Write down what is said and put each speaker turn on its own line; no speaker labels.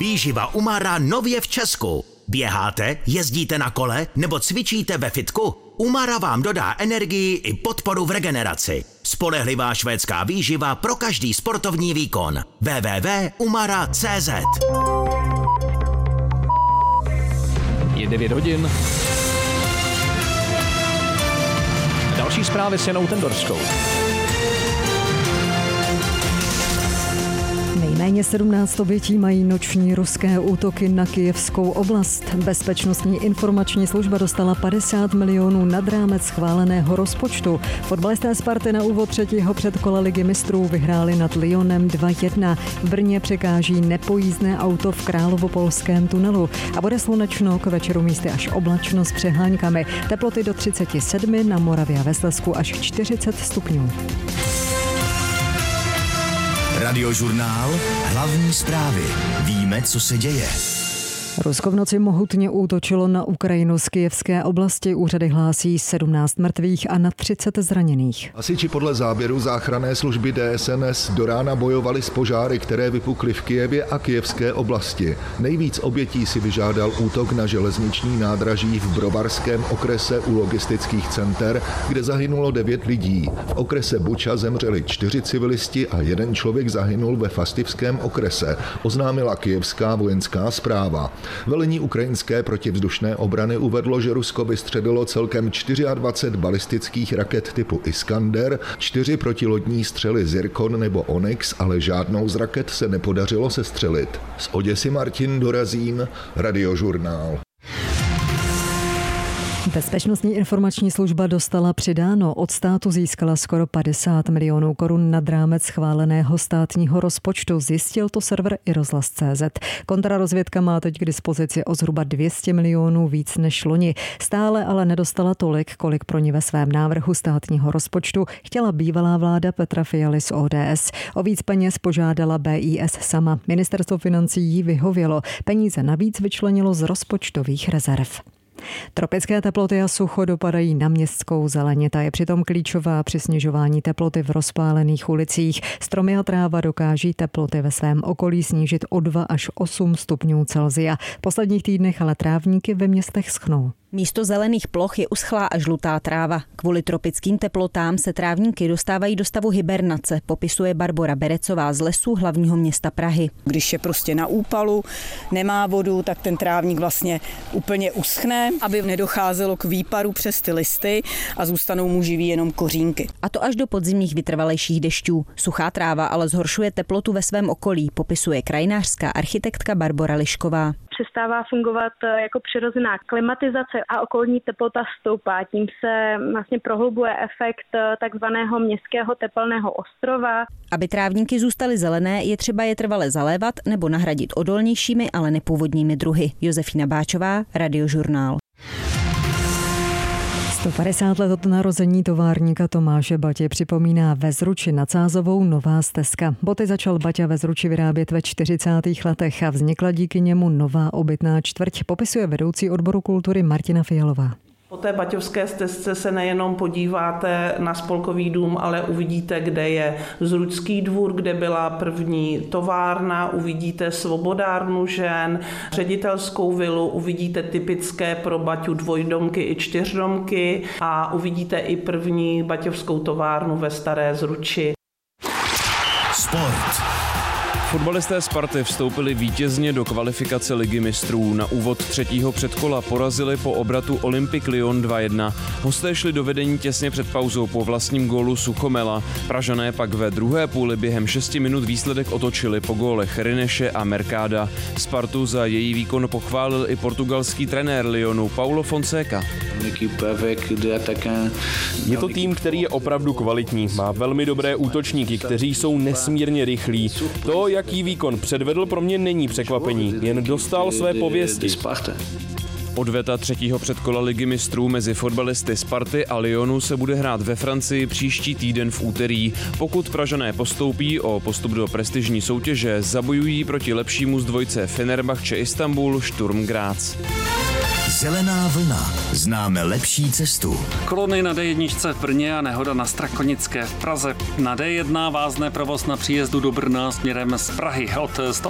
Výživa Umara nově v Česku. Běháte, jezdíte na kole nebo cvičíte ve fitku? Umara vám dodá energii i podporu v regeneraci. Spolehlivá švédská výživa pro každý sportovní výkon. www.umara.cz.
Je 9 hodin. Další zprávy s Janou Tendorskou.
Nejméně 17 obětí mají noční ruské útoky na Kyjevskou oblast. Bezpečnostní informační služba dostala 50 milionů nad rámec schváleného rozpočtu. Fotbalisté Sparty na úvod třetího předkola Ligy mistrů vyhráli nad Lyonem 2-1. V Brně překáží nepojízdné auto v Královopolském tunelu. A bude slunečno, k večeru místy až oblačno s přeháňkami. Teploty do 37, na Moravě a ve Slezsku až 40 stupňů.
Radiožurnál. Hlavní zprávy. Víme, co se děje.
Rusko v noci mohutně útočilo na Ukrajinu z Kyjevské oblasti. Úřady hlásí 17 mrtvých a na 30 zraněných.
Hasiči podle záběru záchranné služby DSNS do rána bojovali s požáry, které vypukly v Kyjevě a Kyjevské oblasti. Nejvíc obětí si vyžádal útok na železniční nádraží v Brovarském okrese u logistických center, kde zahynulo 9 lidí. V okrese Buča zemřeli 4 civilisti a 1 člověk zahynul ve Fastivském okrese, oznámila kyjevská vojenská správa. Velení ukrajinské protivzdušné obrany uvedlo, že Rusko vystřelilo celkem 24 balistických raket typu Iskander, 4 protilodní střely Zirkon nebo Onyx, ale žádnou z raket se nepodařilo sestřelit. Z Oděsy Martin Dorazín, Radiožurnál.
Bezpečnostní informační služba dostala přidáno. Od státu získala skoro 50 milionů korun nad rámec schváleného státního rozpočtu. Zjistil to server iRozhlas.cz. Kontrarozvědka má teď k dispozici o zhruba 200 milionů víc než loni. Stále ale nedostala tolik, kolik pro ní ve svém návrhu státního rozpočtu chtěla bývalá vláda Petra Fialy z ODS. O víc peněz požádala BIS sama. Ministerstvo financí jí vyhovělo. Peníze navíc vyčlenilo z rozpočtových rezerv. Tropické teploty a sucho dopadají na městskou zeleně. Ta je přitom klíčová při snižování teploty v rozpálených ulicích. Stromy a tráva dokáží teploty ve svém okolí snížit o 2 až 8 stupňů Celsia. V posledních týdnech ale trávníky ve městech schnou.
Místo zelených ploch je uschlá a žlutá tráva. Kvůli tropickým teplotám se trávníky dostávají do stavu hibernace, popisuje Barbora Berecová z lesů hlavního města Prahy.
Když je prostě na úpalu, nemá vodu, tak ten trávník vlastně úplně uschne, aby nedocházelo k výparu přes ty listy a zůstanou mu živý jenom kořínky.
A to až do podzimních vytrvalejších dešťů. Suchá tráva ale zhoršuje teplotu ve svém okolí, popisuje krajinářská architektka Barbora Lišková.
Přestává fungovat jako přirozená klimatizace a okolní teplota stoupá. Tím se vlastně prohlubuje efekt takzvaného městského tepelného ostrova.
Aby trávníky zůstaly zelené, je třeba je trvale zalévat nebo nahradit odolnějšími, ale nepůvodními druhy. Josefína Báčová, Radiožurnál.
150 let od narození továrníka Tomáše Batě připomíná ve Zruči nad Sázovou nová stezka. Boty začal Baťa ve Zruči vyrábět ve 40. letech a vznikla díky němu nová obytná čtvrť, popisuje vedoucí odboru kultury Martina Fialová.
Po té baťovské stezce se nejenom podíváte na Spolkový dům, ale uvidíte, kde je Zručský dvůr, kde byla první továrna, uvidíte svobodárnu žen, ředitelskou vilu, uvidíte typické pro Baťu dvojdomky i čtyřdomky a uvidíte i první baťovskou továrnu ve Staré Zruči.
Sport.
Fotbalisté Sparty vstoupili vítězně do kvalifikace Ligy mistrů. Na úvod třetího předkola porazili po obratu Olympique Lyon 2-1. Hosté šli do vedení těsně před pauzou po vlastním gólu Suchomela. Pražané pak ve druhé půli během 6 minut výsledek otočili po gólech Rineše a Mercada. Spartu za její výkon pochválil i portugalský trenér Lyonu Paulo Fonseca.
Je to tým, který je opravdu kvalitní. Má velmi dobré útočníky, kteří jsou nesmírně rychlí. To, jaký výkon předvedl, pro mě není překvapení, jen dostal své pověsti.
Odveta třetího předkola Ligy mistrů mezi fotbalisty Sparty a Lyonu se bude hrát ve Francii příští týden v úterý. Pokud Pražané postoupí o postup do prestižní soutěže, zabojují proti lepšímu z dvojce Fenerbahce Istanbul Sturm Graz.
Zelená vlna. Známe lepší cestu.
Kolony na D1 v Brně a nehoda na Strakonické v Praze. Na D1 vázne provoz na příjezdu do Brna směrem z Prahy od